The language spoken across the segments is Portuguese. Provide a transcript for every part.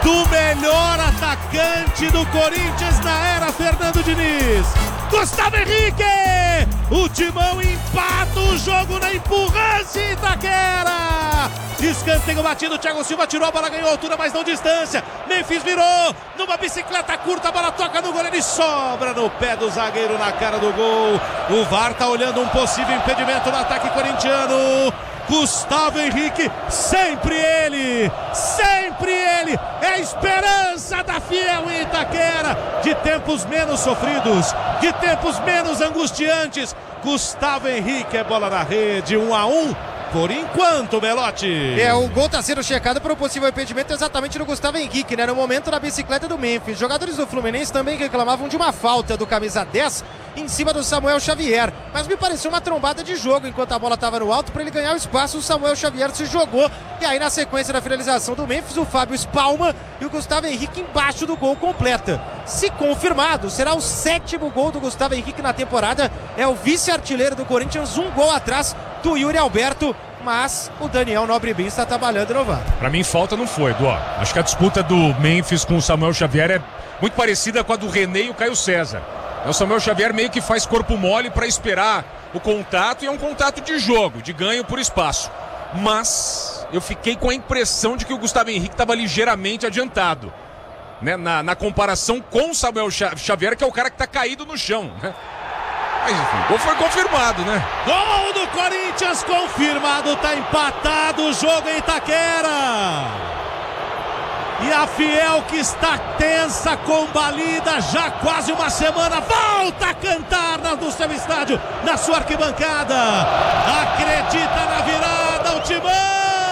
do melhor atacante do Corinthians na era Fernando Diniz. Gustavo Henrique! O Timão empata o jogo na empurrância em Itaquera. Escanteio batido, Thiago Silva tirou a bola, ganhou altura, mas não distância. Memphis virou numa bicicleta curta, a bola toca no goleiro e sobra no pé do zagueiro na cara do gol. O VAR tá olhando um possível impedimento no ataque corintiano. Gustavo Henrique, sempre ele, é a esperança da Fiel em Itaquera, de tempos menos sofridos, de tempos menos angustiantes. Gustavo Henrique é bola na rede, 1-1. Por enquanto, Belotti. O gol está sendo checado por um possível impedimento exatamente no Gustavo Henrique, né? No momento da bicicleta do Memphis. Jogadores do Fluminense também reclamavam de uma falta do camisa 10 em cima do Samuel Xavier. Mas me pareceu uma trombada de jogo enquanto a bola estava no alto para ele ganhar o espaço. O Samuel Xavier se jogou e aí na sequência da finalização do Memphis, o Fábio espalma e o Gustavo Henrique embaixo do gol completa. Se confirmado, será o 7º gol do Gustavo Henrique na temporada. É o vice-artilheiro do Corinthians, um gol atrás do Yuri Alberto. Mas o Daniel Nobre Bin está trabalhando no VAR. Pra mim, falta não foi, Edu. Acho que a disputa do Memphis com o Samuel Xavier é muito parecida com a do René e o Caio César. O Samuel Xavier meio que faz corpo mole para esperar o contato, e é um contato de jogo, de ganho por espaço. Mas eu fiquei com a impressão de que o Gustavo Henrique estava ligeiramente adiantado, né? Na comparação com o Samuel Xavier, que é o cara que está caído no chão, né? Mas enfim, o gol foi confirmado, né? Gol do Corinthians confirmado, tá empatado o jogo em Itaquera. E a Fiel, que está tensa, combalida, já quase uma semana, volta a cantar no seu estádio, na sua arquibancada. Acredita na virada, o Timão!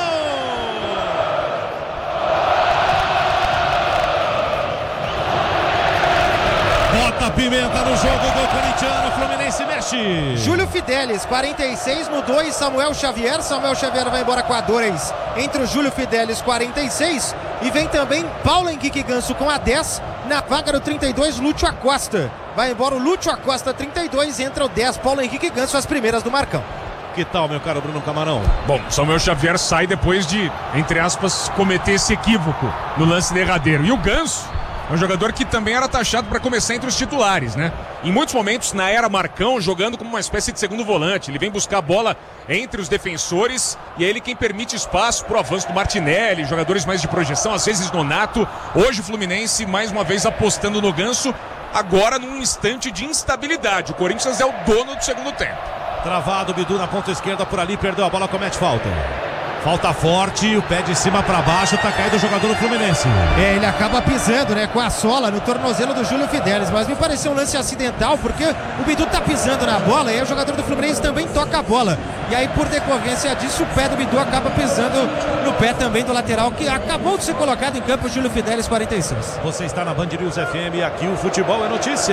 Bota pimenta no jogo do corintiano, Fluminense mexe. Júlio Fidelis, 46 no 2, Samuel Xavier vai embora com a 2. Entre o Júlio Fidelis, 46, e vem também Paulo Henrique Ganso com a 10, na vaga do 32, Lúcio Acosta. Vai embora o Lúcio Acosta, 32, entra o 10, Paulo Henrique Ganso, as primeiras do Marcão. Que tal, meu caro Bruno Camarão? Bom, Samuel Xavier sai depois de, entre aspas, cometer esse equívoco no lance derradeiro. E o Ganso é um jogador que também era taxado para começar entre os titulares, né? Em muitos momentos, na era Marcão, jogando como uma espécie de segundo volante. Ele vem buscar a bola entre os defensores e é ele quem permite espaço para o avanço do Martinelli, jogadores mais de projeção, às vezes Nonato. Hoje o Fluminense, mais uma vez, apostando no Ganso, agora num instante de instabilidade. O Corinthians é o dono do segundo tempo. Travado, Bidu na ponta esquerda por ali, perdeu a bola, comete falta. Falta forte, o pé de cima para baixo, tá caído o jogador do Fluminense. Ele acaba pisando, né, com a sola no tornozelo do Júlio Fidelis, mas me pareceu um lance acidental, porque o Bidu tá pisando na bola e aí o jogador do Fluminense também toca a bola. E aí, por decorrência disso, o pé do Bidu acaba pisando no pé também do lateral, que acabou de ser colocado em campo, o Júlio Fidelis, 46. Você está na Band News FM e aqui o futebol é notícia.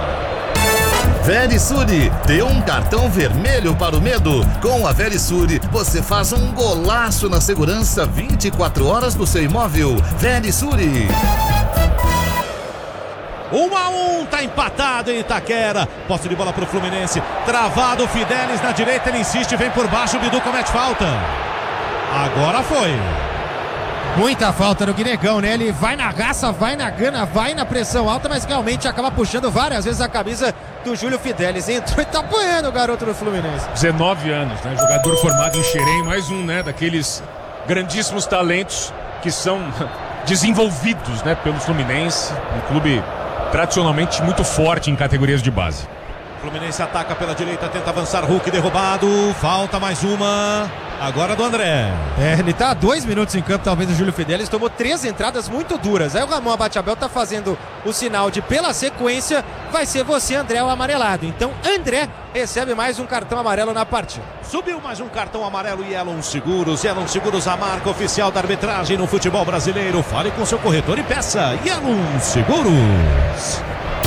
Verisure, dê um cartão vermelho para o medo. Com a Verisure, você faz um golaço na segurança 24 horas do seu imóvel. Verisure. 1-1, tá empatado em Itaquera. Posse de bola pro Fluminense. Travado, Fidelis na direita, ele insiste, vem por baixo, o Bidu comete falta. Agora foi. Muita falta no Guinegão, né? Ele vai na raça, vai na gana, vai na pressão alta, mas realmente acaba puxando várias vezes a camisa do Júlio Fidelis. Entrou e tá apanhando o garoto do Fluminense. 19 anos, né? Jogador formado em Xerém, mais um, né? Daqueles grandíssimos talentos que são desenvolvidos, né? Pelo Fluminense, um clube tradicionalmente muito forte em categorias de base. Fluminense ataca pela direita, tenta avançar, Hulk derrubado, falta mais uma, agora do André. Ele tá há 2 minutos em campo, talvez o Júlio Fidelis tomou 3 entradas muito duras. Aí o Ramon Abateabel tá fazendo o sinal de, pela sequência, vai ser você, André, o amarelado. Então André recebe mais um cartão amarelo na partida. Subiu mais um cartão amarelo e Elon Seguros. Elon Seguros, a marca oficial da arbitragem no futebol brasileiro. Fale com seu corretor e peça Elon Seguros.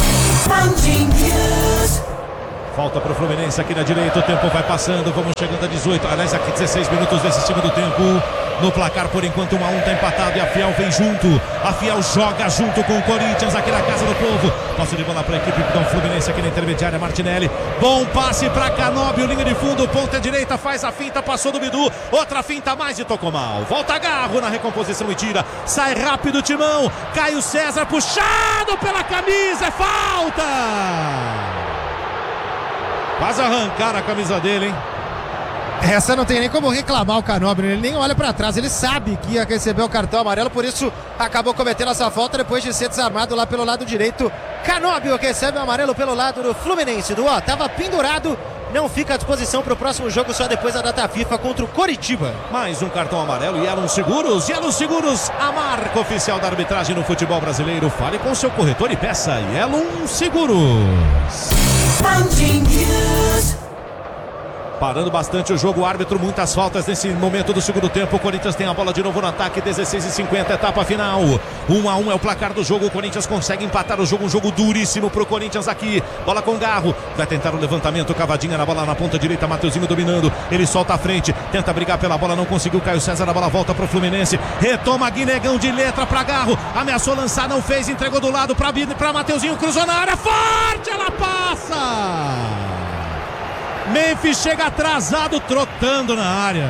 Falta para o Fluminense aqui na direita, o tempo vai passando, vamos chegando a 18, aliás aqui 16 minutos desse segundo tempo. no placar por enquanto 1-1, tá empatado e a Fiel vem junto, a Fiel joga junto com o Corinthians aqui na Casa do Povo. Posse de bola para a equipe do Fluminense aqui na intermediária. Martinelli, bom passe para Canóbio, linha de fundo, ponta direita, faz a finta, passou do Bidu, outra finta mais e tocou mal. Volta Garro na recomposição e tira, sai rápido o Timão, Caio César puxado pela camisa, é falta! Quase arrancaram a camisa dele, hein? Essa não tem nem como reclamar o Canóbio, ele nem olha pra trás, ele sabe que ia receber o cartão amarelo, por isso acabou cometendo essa falta depois de ser desarmado lá pelo lado direito. Canóbio recebe o amarelo pelo lado do Fluminense, tava pendurado, não fica à disposição para o próximo jogo só depois da data FIFA contra o Coritiba. Mais um cartão amarelo e Yellow Seguros, a marca oficial da arbitragem no futebol brasileiro. Fale com seu corretor e peça Yellow Seguros. Parando bastante o jogo, o árbitro, muitas faltas nesse momento do segundo tempo. O Corinthians tem a bola de novo no ataque, 16:50, etapa final. 1-1 é o placar do jogo. O Corinthians consegue empatar o jogo, um jogo duríssimo pro Corinthians aqui. Bola com Garro, vai tentar o levantamento, cavadinha na bola na ponta direita, Mateuzinho dominando, ele solta a frente, tenta brigar pela bola, não conseguiu, Caio César, a bola volta pro Fluminense, retoma Guinegão de letra pra Garro, ameaçou lançar, não fez, entregou do lado pra Mateuzinho, cruzou na área, forte, ela passa! Memphis chega atrasado, trotando na área.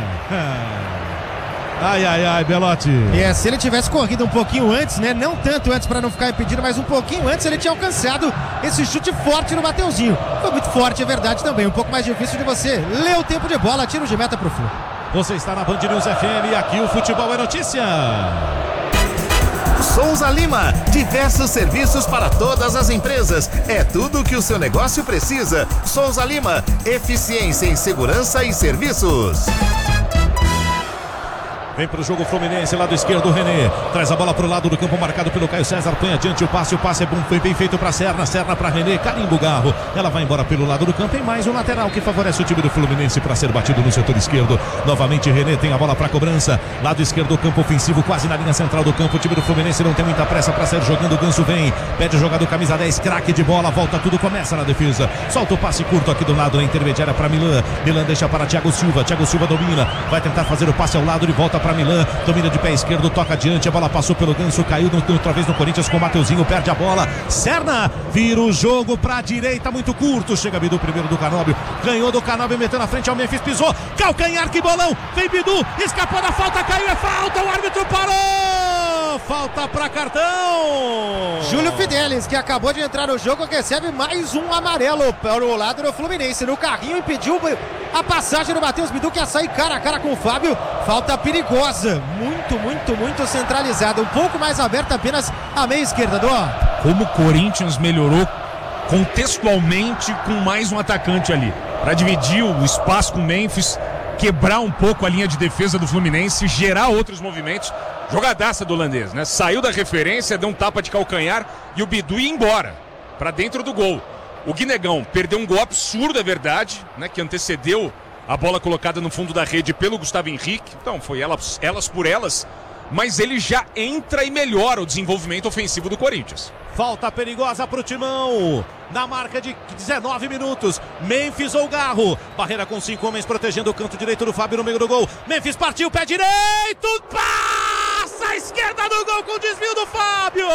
Ai, Belotti. Se ele tivesse corrido um pouquinho antes, né? Não tanto antes para não ficar impedido, mas um pouquinho antes ele tinha alcançado esse chute forte no Mateuzinho. Foi muito forte, é verdade também. Um pouco mais difícil de você ler o tempo de bola, tiro de meta pro Flu. Você está na Band News FM e aqui o futebol é notícia. Souza Lima, diversos serviços para todas as empresas. É tudo o que o seu negócio precisa. Souza Lima, eficiência em segurança e serviços. Vem pro jogo Fluminense, lado esquerdo, o René traz a bola pro lado do campo, marcado pelo Caio César, põe adiante o passe é bom, foi bem feito pra Serna pra René, carimba o Garro, ela vai embora pelo lado do campo, tem mais um lateral que favorece o time do Fluminense para ser batido no setor esquerdo, novamente René tem a bola pra cobrança, lado esquerdo, campo ofensivo, quase na linha central do campo, o time do Fluminense não tem muita pressa pra sair jogando, o Ganso vem, pede o jogador camisa 10, craque de bola, volta tudo, começa na defesa, solta o passe curto aqui do lado, na intermediária pra Milan deixa para Thiago Silva domina, vai tentar fazer o passe ao lado, de volta para Milan, domina de pé esquerdo, toca adiante, a bola passou pelo Ganso, caiu outra vez no Corinthians com o Mateuzinho, perde a bola, Serna vira o jogo pra direita, muito curto, chega Bidu primeiro do Canóbio, ganhou do Canóbio, meteu na frente ao Memphis, pisou, calcanhar, que bolão, vem Bidu, escapou da falta, caiu, é falta, o árbitro parou, falta pra cartão. Júlio Fidelis, que acabou de entrar no jogo, recebe mais um amarelo pelo lado do Fluminense, no carrinho impediu a passagem do Matheus Bidu, que ia sair cara a cara com o Fábio, falta perigosa, muito centralizada, um pouco mais aberta apenas a meia esquerda, Como o Corinthians melhorou contextualmente com mais um atacante ali, para dividir o espaço com o Memphis, quebrar um pouco a linha de defesa do Fluminense, gerar outros movimentos. Jogadaça do holandês, né? Saiu da referência, deu um tapa de calcanhar e o Bidu ia embora, para dentro do gol. O Guinegão perdeu um gol absurdo, é verdade, né? Que antecedeu a bola colocada no fundo da rede pelo Gustavo Henrique. Então foi elas por elas, mas ele já entra e melhora o desenvolvimento ofensivo do Corinthians. Falta perigosa pro Timão, na marca de 19 minutos, Memphis ou Garro, barreira com 5 homens protegendo o canto direito do Fábio no meio do gol, Memphis partiu, pé direito, passa a esquerda do gol com o desvio do Fábio,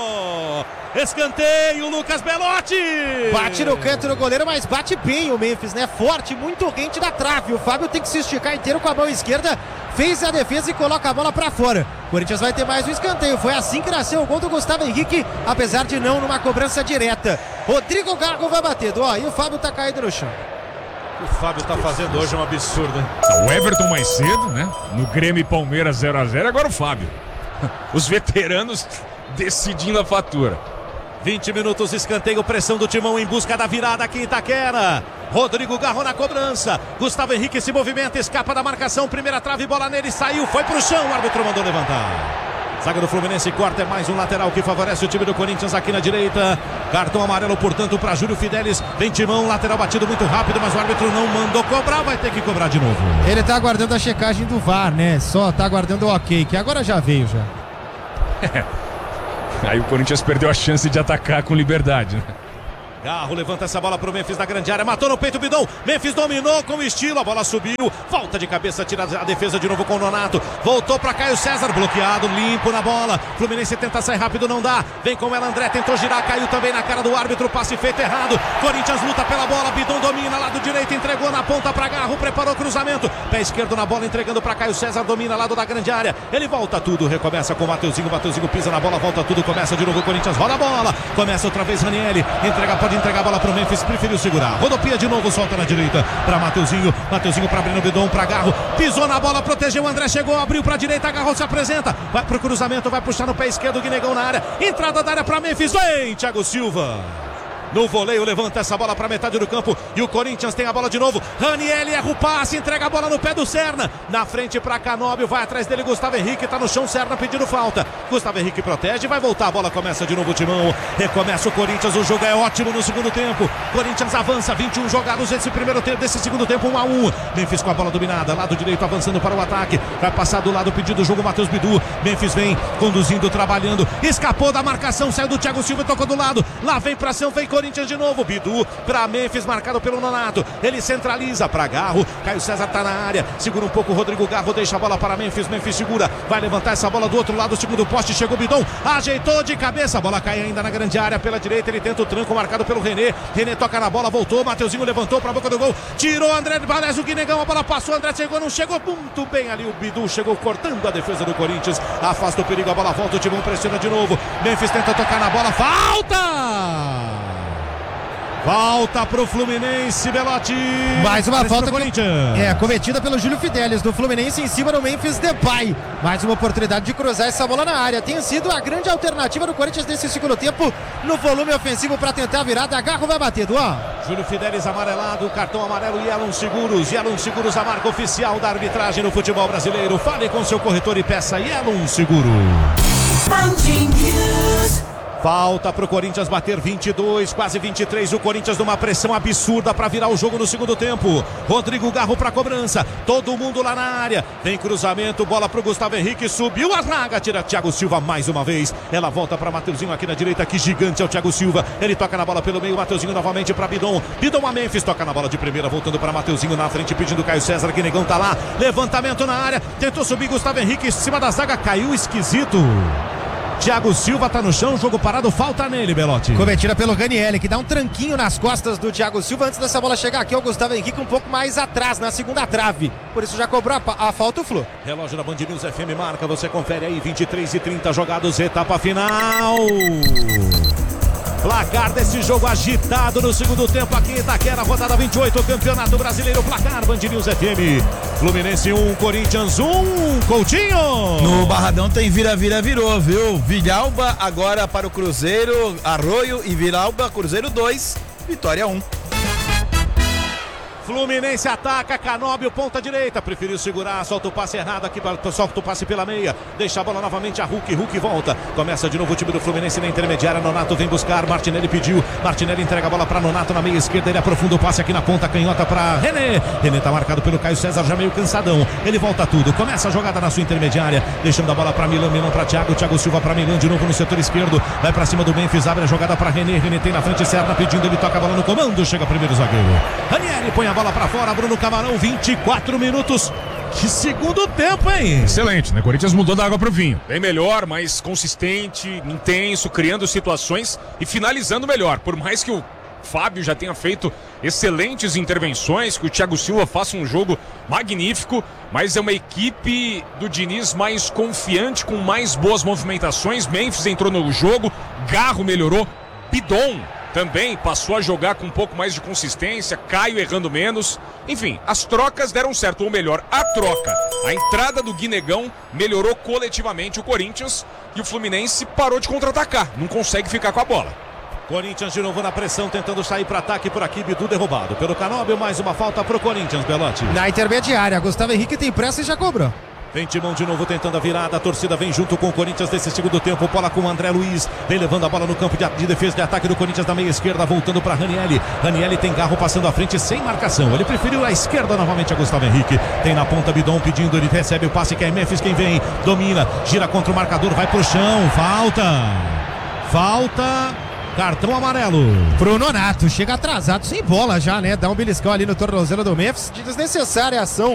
escanteio, Lucas Belotti. Bate no canto do goleiro, mas bate bem o Memphis, né? Forte, muito rente da trave, o Fábio tem que se esticar inteiro com a mão esquerda, fez a defesa e coloca a bola pra fora. O Corinthians vai ter mais um escanteio, foi assim que nasceu o gol do Gustavo Henrique, apesar de não numa cobrança direta. Rodrigo Garro vai bater, e o Fábio tá caído no chão. O Fábio tá fazendo hoje um absurdo, hein? O Everton mais cedo, né? No Grêmio e Palmeiras 0-0, agora o Fábio. Os veteranos decidindo a fatura. 20 minutos, escanteio, pressão do Timão em busca da virada aqui em Itaquera. Rodrigo Garro na cobrança. Gustavo Henrique se movimenta, escapa da marcação. Primeira trave, bola nele, saiu, foi pro chão. O árbitro mandou levantar. Zaga do Fluminense corta, é mais um lateral que favorece o time do Corinthians aqui na direita. Cartão amarelo, portanto, para Júlio Fidelis. Vem Timão, lateral batido muito rápido, mas o árbitro não mandou cobrar, vai ter que cobrar de novo. Ele tá aguardando a checagem do VAR, né? Só tá aguardando o ok, que agora já veio já. Aí o Corinthians perdeu a chance de atacar com liberdade, né? Garro levanta essa bola pro Memphis na grande área, matou no peito o Bidon. Memphis dominou com estilo, a bola subiu. Volta de cabeça, tira a defesa de novo com o Nonato. Voltou pra Caio César, bloqueado, limpo na bola. Fluminense tenta sair rápido, não dá. Vem com ela, André tentou girar, caiu também na cara do árbitro. Passe feito errado. Corinthians luta pela bola, Bidon domina, lado direito, entregou na ponta pra Garro, preparou o cruzamento. Pé esquerdo na bola, entregando pra Caio César, domina lado da grande área. Ele volta tudo, recomeça com o Mateuzinho. Mateuzinho pisa na bola, volta tudo, começa de novo o Corinthians, rola a bola. Começa outra vez Ranieri, pode entregar a bola pro Memphis, preferiu segurar. Rodopia de novo, solta na direita pra Mateuzinho. Mateuzinho pra Breno Bidon, pra Garro. Pisou na bola, protegeu o André, chegou, abriu pra direita, Garro se apresenta. Vai pro cruzamento, vai puxar no pé esquerdo, Guinegão na área. Entrada da área pra Memphis, vem Thiago Silva. No voleio, levanta essa bola para metade do campo e o Corinthians tem a bola de novo. Ranieri erra o passe, entrega a bola no pé do Serna. Na frente para Canóbio, vai atrás dele Gustavo Henrique, tá no chão, Serna pedindo falta. Gustavo Henrique protege, vai voltar, a bola começa de novo o Timão. Recomeça o Corinthians, o jogo é ótimo no segundo tempo. Corinthians avança, 21 jogados desse segundo tempo, 1-1. Memphis com a bola dominada, lado direito avançando para o ataque. Vai passar do lado pedido o jogo, Matheus Bidu. Memphis vem conduzindo, trabalhando. Escapou da marcação, saiu do Thiago Silva e tocou do lado. Lá vem pra ação, vem Corinthians de novo, Bidu para Memphis, marcado pelo Nonato. Ele centraliza para Garro. Caio César tá na área, segura um pouco o Rodrigo Garro, deixa a bola para Memphis. Memphis segura, vai levantar essa bola do outro lado, segundo poste, chegou Bidon, ajeitou de cabeça, a bola cai ainda na grande área pela direita. Ele tenta o tranco, marcado pelo René. René toca na bola, voltou. Mateuzinho levantou para a boca do gol, tirou André de Barés, o Guinegão, a bola passou. André chegou, não chegou muito bem ali. O Bidu chegou cortando a defesa do Corinthians, afasta o perigo, a bola volta. O Timão pressiona de novo. Memphis tenta tocar na bola, falta! Falta pro Fluminense, Belotti. Mais uma falta Corinthians. Cometida pelo Júlio Fidelis do Fluminense em cima do Memphis Depay. Mais uma oportunidade de cruzar essa bola na área. Tem sido a grande alternativa do Corinthians nesse segundo tempo no volume ofensivo para tentar a virada. Garro vai bater, Duan. Júlio Fidelis amarelado, cartão amarelo. Yellow Seguros. Yellow Seguros, a marca oficial da arbitragem no futebol brasileiro. Fale com seu corretor e peça Yellow Seguro. Falta pro Corinthians bater, 22, quase 23. O Corinthians numa pressão absurda para virar o jogo no segundo tempo. Rodrigo Garro pra cobrança. Todo mundo lá na área. Tem cruzamento, bola pro Gustavo Henrique. Subiu a zaga, tira Thiago Silva mais uma vez. Ela volta pra Mateuzinho aqui na direita. Que gigante é o Thiago Silva. Ele toca na bola pelo meio. Mateuzinho novamente pra Bidon. Bidon a Memphis. Toca na bola de primeira, voltando pra Mateuzinho na frente, pedindo Caio César. Guinegão tá lá. Levantamento na área. Tentou subir Gustavo Henrique em cima da zaga. Caiu esquisito. Thiago Silva tá no chão, jogo parado, falta nele, Belotti. Cometida pelo Ranieri, que dá um tranquinho nas costas do Thiago Silva antes dessa bola chegar aqui. O Gustavo Henrique um pouco mais atrás, na segunda trave. Por isso já cobrou a falta o Flu. Relógio da Band News FM marca, você confere aí, 23:30 jogados, etapa final. Placar desse jogo agitado no segundo tempo aqui em Itaquera, rodada 28, Campeonato Brasileiro. Placar Band News FM. Fluminense 1, Corinthians 1, Coutinho. No Barradão tem vira-vira, virou, viu? Villalba agora para o Cruzeiro, Arroio e Villalba, Cruzeiro 2, Vitória 1. Fluminense ataca, Canóbio, ponta direita, preferiu segurar, solta o passe errado aqui, solta o passe pela meia, deixa a bola novamente a Hulk volta, começa de novo o time do Fluminense na intermediária, Nonato vem buscar, Martinelli pediu, Martinelli entrega a bola para Nonato na meia esquerda, ele aprofunda o passe aqui na ponta canhota para René, René tá marcado pelo Caio César, já meio cansadão, ele volta tudo, começa a jogada na sua intermediária, deixando a bola para Milan, Milan para Thiago Silva para Milan, de novo no setor esquerdo, vai para cima do Memphis, abre a jogada para René, René tem na frente, Serna pedindo, ele toca a bola no comando, chega primeiro o zagueiro, Ranieri põe a bola pra fora, Bruno Camarão, 24 minutos. Que segundo tempo, hein? Excelente, né? Corinthians mudou da água pro vinho. Bem melhor, mais consistente, intenso, criando situações e finalizando melhor. Por mais que o Fábio já tenha feito excelentes intervenções, que o Thiago Silva faça um jogo magnífico, mas é uma equipe do Diniz mais confiante, com mais boas movimentações. Memphis entrou no jogo, Garro melhorou, Bidon também passou a jogar com um pouco mais de consistência, Caio errando menos. Enfim, as trocas deram certo, ou melhor, a troca. A entrada do Guinegão melhorou coletivamente o Corinthians e o Fluminense parou de contra-atacar, não consegue ficar com a bola. Corinthians de novo na pressão, tentando sair para ataque por aqui, Bidu derrubado pelo Canóbio, mais uma falta pro Corinthians, Belotti. Na intermediária, Gustavo Henrique tem pressa e já cobrou. Vem Timão de novo tentando a virada, a torcida vem junto com o Corinthians nesse segundo tempo, bola com o André Luiz, vem levando a bola no campo de defesa de ataque do Corinthians na meia esquerda, voltando para Ranieri. Ranieri tem Garro passando à frente sem marcação, ele preferiu a esquerda novamente a Gustavo Henrique, tem na ponta Bidon pedindo, ele recebe o passe que é Memphis quem vem, domina, gira contra o marcador, vai pro chão, falta Cartão amarelo pro Nonato, chega atrasado, sem bola já, né? Dá um beliscão ali no tornozelo do Memphis, de desnecessária ação